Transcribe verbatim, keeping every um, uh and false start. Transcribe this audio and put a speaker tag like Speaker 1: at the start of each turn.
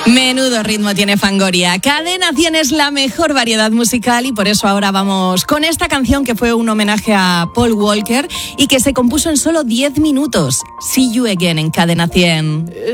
Speaker 1: Menudo ritmo tiene Fangoria. Cadena cien es la mejor variedad musical y por eso ahora vamos con esta canción que fue un homenaje a Paul Walker y que se compuso en solo diez minutos. See You Again en Cadena cien.